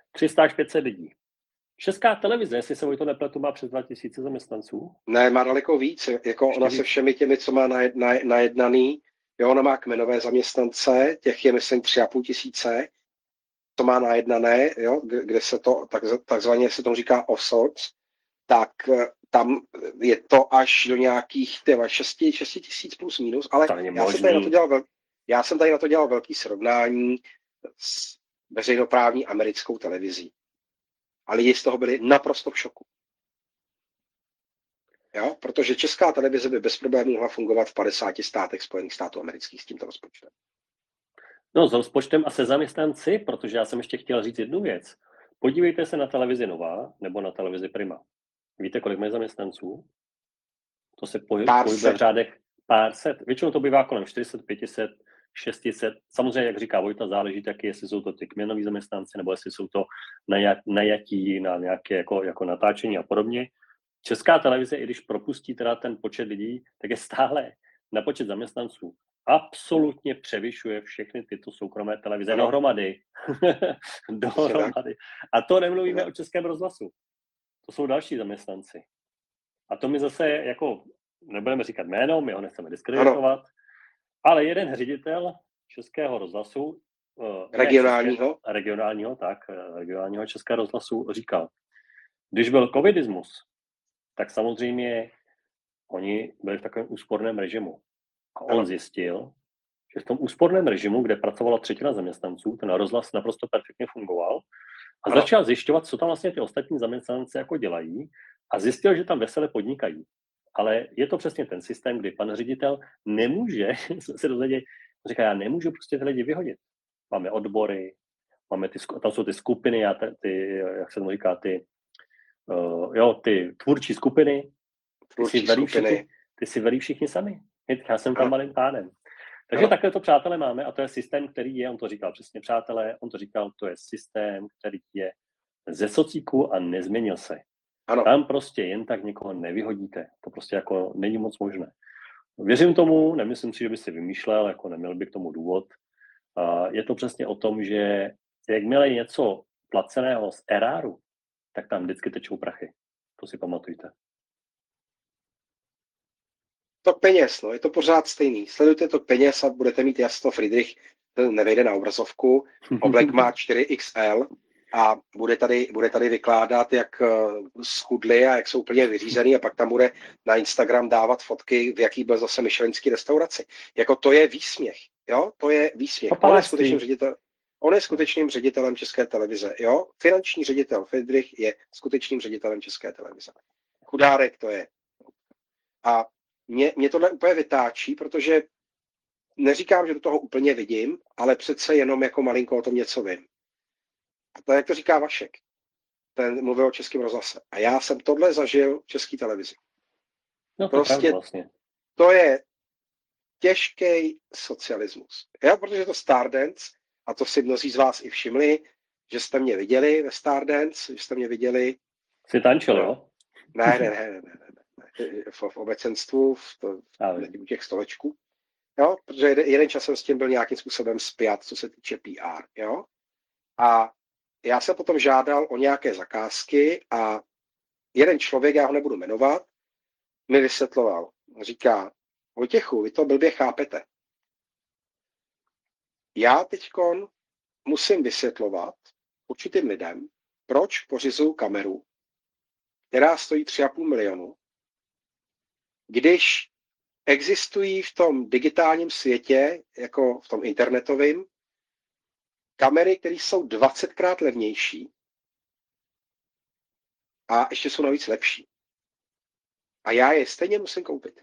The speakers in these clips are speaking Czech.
300 až 500 lidí. Česká televize, jestli se to nepletu, má přes 2000 zaměstnanců. Ne, má daleko víc. Jako ona se všemi těmi, co má najednaný, jo, ona má kmenové zaměstnance, těch je, myslím, 3,5 tisíce, co má najednané, jo, kde se to, takzvaně se tomu říká offsource, tak tam je to až do nějakých 6 tisíc plus minus, ale já jsem tady na to dělal velký srovnání s veřejnoprávní americkou televizí. A lidi z toho byli naprosto v šoku. Jo? Protože česká televize by bez problémů mohla fungovat v 50 státech Spojených států amerických s tímto rozpočtem. No, s rozpočtem a se zaměstnanci, protože já jsem ještě chtěl říct jednu věc. Podívejte se na televizi Nova nebo na televizi Prima. Víte, kolik mají zaměstnanců? To se pohybuje v řádech pár set. Většinou to bývá kolem 400, 500, 600. Samozřejmě, jak říká Vojta, záleží taky, jestli jsou to ty kmenoví zaměstnanci, nebo jestli jsou to najatí na nějaké jako natáčení a podobně. Česká televize, i když propustí teda ten počet lidí, tak je stále na počet zaměstnanců absolutně převyšuje všechny tyto soukromé televize dohromady. Dohromady. A to nemluvíme o Českém rozhlasu. To jsou další zaměstnanci. A to my zase jako, nebudeme říkat jméno, my ho nechceme diskreditovat, ale jeden ředitel Českého rozhlasu, regionálního Českého rozhlasu říkal, když byl covidismus, tak samozřejmě oni byli v takovém úsporném režimu. A on zjistil, že v tom úsporném režimu, kde pracovala 1/3 zaměstnanců, ten rozhlas naprosto perfektně fungoval a začal zjišťovat, co tam vlastně ty ostatní zaměstnanci jako dělají a zjistil, že tam vesele podnikají. Ale je to přesně ten systém, kdy pan ředitel nemůže se dozvědět, říká, já nemůžu prostě ty lidi vyhodit. Máme odbory, máme tam jsou ty skupiny, jak se tomu říká, ty tvůrčí skupiny, ty si velí všichni sami. Já jsem tam malým pánem. Takže takhle to, přátelé, máme a to je systém, který je, on to říkal přesně, přátelé, on to říkal, to je systém, který je ze socíku a nezměnil se. Ano. Tam prostě jen tak někoho nevyhodíte. To prostě jako není moc možné. Věřím tomu, nemyslím si, že by si vymýšlel, jako neměl by k tomu důvod. Je to přesně o tom, že jakmile je něco placeného z eráru, tak tam vždycky tečou prachy. To si pamatujte. Tok peněz, no, je to pořád stejný. Sledujte tok peněz a budete mít jasno. Friedrich nevejde na obrazovku, oblek má 4XL a bude tady vykládat, jak schudli a jak jsou úplně vyřízený a pak tam bude na Instagram dávat fotky, v jaký byl zase michelinský restauraci. Jako to je výsměch, jo? To je výsměch. On je skutečným ředitelem České televize, jo? Finanční ředitel Friedrich je skutečným ředitelem České televize. Chudárek to je. A mě tohle úplně vytáčí, protože neříkám, že do toho úplně vidím, ale přece jenom jako malinko o tom něco vím. A to, jak to říká Vašek, ten mluvil o Českém rozhlase. A já jsem tohle zažil v České televizi. No to prostě vlastně. To je těžký socialismus. Já, protože to Stardance, a to si mnozí z vás i všimli, že jste mě viděli ve Stardance, že jste mě viděli... Jsi tančil, jo? Ne. V obecenstvu, u těch stolečků. Jo? Protože jeden čas jsem s tím byl nějakým způsobem spjat, co se týče PR. Jo? A já jsem potom žádal o nějaké zakázky a jeden člověk, já ho nebudu jmenovat, mi vysvětloval. Říká, Vojtěchu, vy to blbě chápete. Já teďkon musím vysvětlovat určitým lidem, proč pořizuju kameru, která stojí 3,5 milionu, když existují v tom digitálním světě, jako v tom internetovém, kamery, které jsou 20krát levnější a ještě jsou navíc lepší. A já je stejně musím koupit.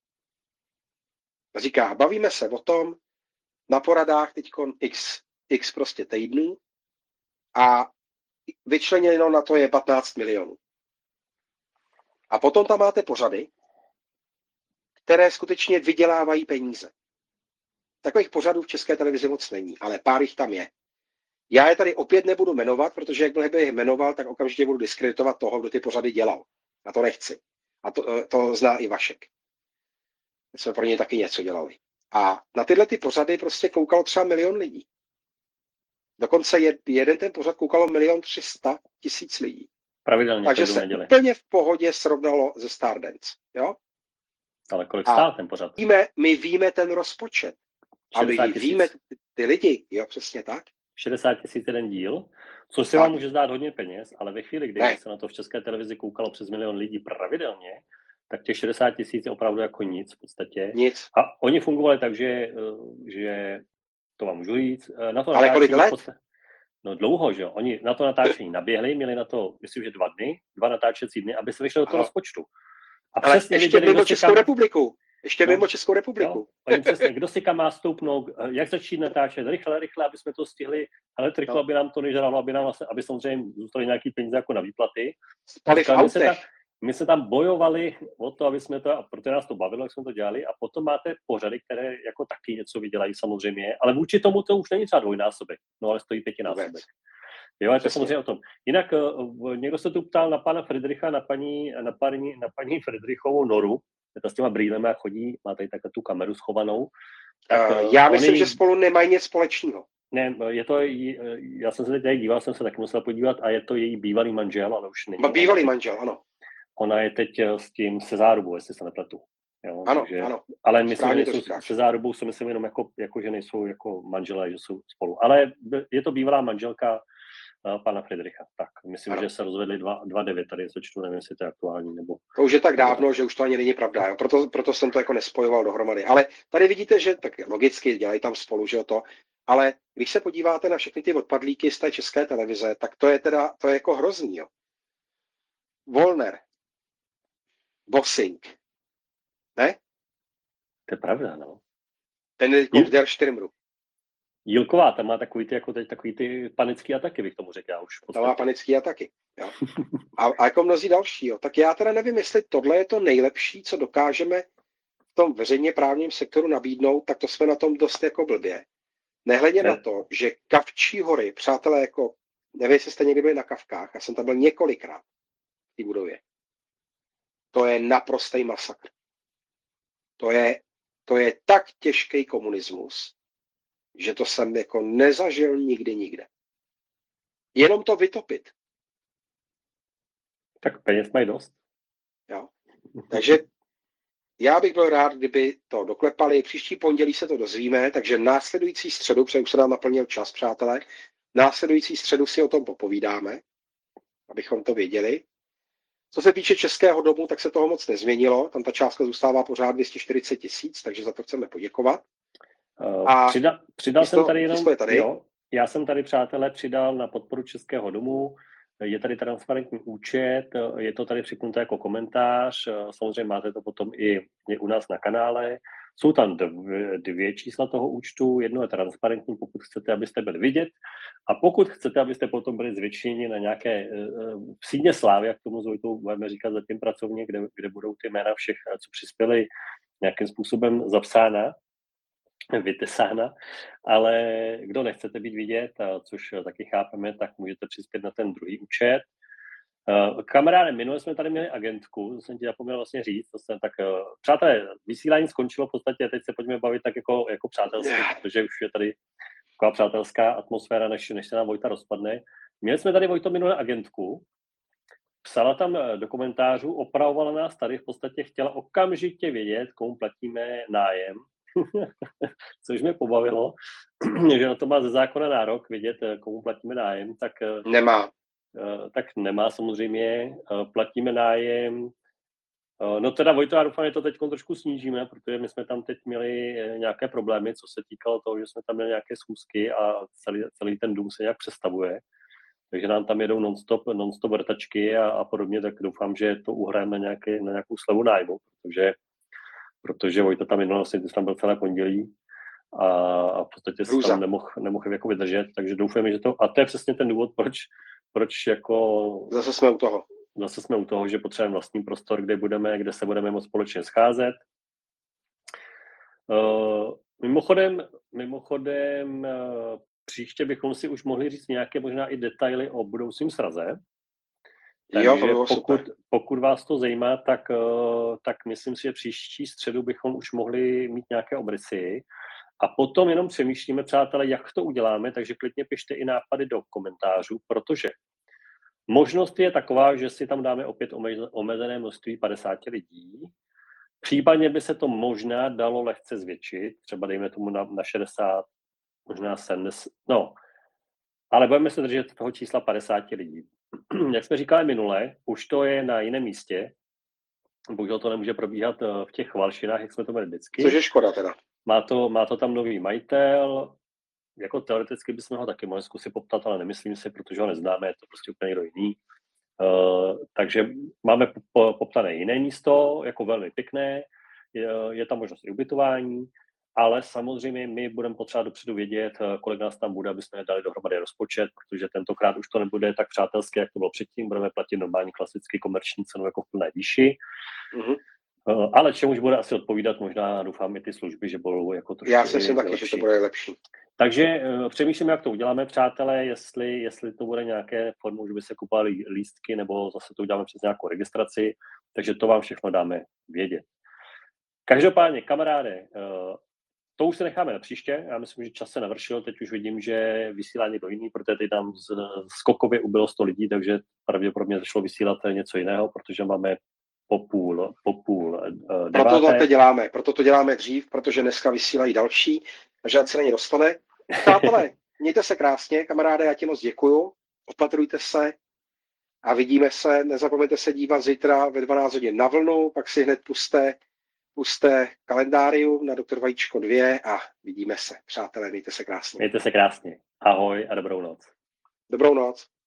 A říká, bavíme se o tom na poradách teďkon x prostě týdnů a vyčleněno na to je 15 milionů. A potom tam máte pořady, které skutečně vydělávají peníze. Takových pořadů v České televizi moc není, ale pár jich tam je. Já je tady opět nebudu jmenovat, protože jakmile bych je jmenoval, tak okamžitě budu diskreditovat toho, kdo ty pořady dělal. A to nechci. A to zná i Vašek. My jsme pro ně taky něco dělali. A na tyhle ty pořady prostě koukalo třeba 1 milion lidí. Dokonce jeden ten pořad koukalo 1 300 000 lidí. Pravidelně. Takže se úplně v pohodě srovnalo ze Stardance. Jo? Ale kolik stál ten pořad? My víme ten rozpočet. A my víme ty lidi. Jo, přesně tak. 60 000 jeden díl, což se vám může zdát hodně peněz, ale ve chvíli, kdy se na to v České televizi koukalo přes 1 milion lidí pravidelně, tak těch 60 000 je opravdu jako nic v podstatě. Nic. A oni fungovali tak, že to vám můžu říct. Na to ale kolik let? No dlouho, že jo. Oni na to natáčení naběhli, měli na to, myslím, že 2 dny, 2 natáčecí dny, aby se vyšli do toho rozpočtu. A ale přesně ještě mimo Českou republiku. Ještě mimo Českou republiku. Oni přesně, kdo si kam má stoupnout, jak začít natáčet, rychle, aby jsme to stihli, ale triklo, aby nám to nežralo, aby samozřejmě zůstaly nějaký peníze jako na výplaty. Spali v autech. My jsme tam bojovali o to, aby jsme to, a protože nás to bavilo, jak jsme to dělali, a potom máte pořady, které jako taky něco vydělají samozřejmě, ale vůči tomu to už není třeba dvojnásobek, no ale stojí 5násobek. Jo, je to samozřejmě o tom. Jinak někdo se tu ptal na pana Friedricha, na paní Friedrichovou Noru, ta s těma brýlema chodí, má tady takhle tu kameru schovanou. Tak, já myslím, že spolu nemají nic společného. Ne, já jsem se teď díval, jsem se taky musel podívat a je to její bývalý manžel, ale už není. Bývalý manžel, ano. Ona je teď s tím Cezárubou, jestli se nepletu. Jo, ano, takže, ano. Ale myslím, že s Cezárubou si myslím jenom jako, že nejsou jako manželé, že jsou spolu. Ale je to bývalá manželka pana Friedricha. Tak, myslím, že se rozvedli 2,9, tady začnu, nevím, jestli to je aktuální, nebo... To už je tak dávno, že už to ani není pravda, jo? Proto jsem to jako nespojoval dohromady. Ale tady vidíte, že tak logicky dělají tam spolu, že to, ale když se podíváte na všechny ty odpadlíky z té České televize, tak to je jako hrozný, jo. Wollner, Bossing, ne? To je pravda, no. Ten je v Der Stürmru. Jílková, tam má takový ty panický ataky, bych tomu řekl já už. Tam má panický ataky, jo. A jako mnozí další, jo. Tak já teda nevím, jestli tohle je to nejlepší, co dokážeme v tom veřejně právním sektoru nabídnout, tak to jsme na tom dost jako blbě. Nehledě na to, že Kavčí hory, přátelé, jako, nevím, jestli jste někdy byli na Kavkách, já jsem tam byl několikrát v té budově. To je naprostý masakr. To je tak těžký komunismus, že to jsem jako nezažil nikde. Jenom to vytopit. Tak peněz mají dost. Jo. Takže já bych byl rád, kdyby to doklepali. Příští pondělí se to dozvíme, takže následující středu, protože už se nám naplnil čas, přátelé, následující středu si o tom popovídáme, abychom to věděli. Co se týče Českého domu, tak se toho moc nezměnilo. Tam ta částka zůstává pořád 240 000, takže za to chceme poděkovat. Přidal jsem tady jenom, jo, já jsem tady, přátelé, přidal na podporu Českého domu, je tady transparentní účet, je to tady připnuté jako komentář, samozřejmě máte to potom i u nás na kanále. Jsou tam 2 čísla toho účtu, jedno je transparentní, pokud chcete, abyste byli vidět, a pokud chcete, abyste potom byli zvětšeni na nějaké sídně slávy, jak tomu Vojtou budeme říkat zatím pracovně, kde budou ty jména všech, co přispěli, nějakým způsobem zapsána, vytesána, ale kdo nechcete být vidět, což taky chápeme, tak můžete přispět na ten druhý účet. Kamaráde, minule jsme tady měli agentku, to jsem ti zapomněl vlastně říct, přátelé, vysílání skončilo v podstatě, teď se pojďme bavit tak jako přátelské, protože už je tady taková přátelská atmosféra, než se nám Vojta rozpadne. Měli jsme tady, Vojto, minule agentku, psala tam do komentářů, opravovala nás tady, v podstatě chtěla okamžitě vědět, komu platíme nájem, což mě pobavilo, že na to má ze zákona nárok vědět, komu platíme nájem, tak nemá samozřejmě, platíme nájem. No teda, Vojto, já doufám, že to teď trošku snížíme, protože my jsme tam teď měli nějaké problémy, co se týkalo toho, že jsme tam měli nějaké schůzky a celý ten dům se nějak přestavuje. Takže nám tam jedou non-stop vrtačky a podobně, tak doufám, že to uhrajeme na nějakou slevu nájmu, protože Vojta tam jednou vlastně, tam byl celé pondělí a v podstatě se tam nemohl jako vydržet, takže doufáme, že to, a to je přesně ten důvod, proč jako... Zase jsme u toho, že potřebujeme vlastní prostor, kde se budeme moct společně scházet. Mimochodem, příště bychom si už mohli říct nějaké možná i detaily o budoucím sraze. Takže pokud vás to zajímá, tak myslím si, že příští středu bychom už mohli mít nějaké obrysy. A potom jenom přemýšlíme, přátelé, jak to uděláme, takže klidně pište i nápady do komentářů, protože možnost je taková, že si tam dáme opět omezené množství 50 lidí. Případně by se to možná dalo lehce zvětšit, třeba dejme tomu na 60, možná 70, no. Ale budeme se držet toho čísla 50 lidí. Jak jsme říkali minule, už to je na jiném místě. Bohužel to nemůže probíhat v těch Chvalšinách, jak jsme to měli vždycky. Což je škoda teda. Má to tam nový majitel, jako teoreticky bychom ho taky mohli zkusit poptat, ale nemyslím si, protože ho neznáme, je to prostě úplně někdo jiný. Takže máme poptané jiné místo, jako velmi pěkné, je tam možnost i ubytování, ale samozřejmě my budeme potřebovat dopředu vědět, kolik nás tam bude, aby jsme dali dohromady rozpočet, protože tentokrát už to nebude tak přátelské, jak to bylo předtím, budeme platit normální klasicky komerční cenu jako v plné výši. Mm-hmm. Ale čemuž bude asi odpovídat možná, doufám, i ty služby, že budou jako trošku. Já si myslím taky, že to bude lepší. Takže přemýšlíme, jak to uděláme, přátelé, jestli to bude nějaké formou, že by se kupovali lístky, nebo zase to uděláme přes nějakou registraci, takže to vám všechno dáme vědět. Každopádně, kamaráde, to už se necháme na příště. Já myslím, že čas se navršil, teď už vidím, že vysílá někdo jiný, protože teď tam skokově ubylo 100 lidí, takže pravděpodobně zašlo vysílat něco jiného, protože máme po půl deváté. Proto to děláme dřív, protože dneska vysílají další, takže ať se na ně dostane. Přátelé, mějte se krásně, kamaráde, já ti moc děkuju, opatrujte se a vidíme se, nezapomeňte se dívat zítra ve 12 hodin na vlnu, pak si hned puste kalendárium na Dr. Vajíčko 2 a vidíme se. Přátelé, mějte se krásně. Mějte se krásně. Ahoj a dobrou noc. Dobrou noc.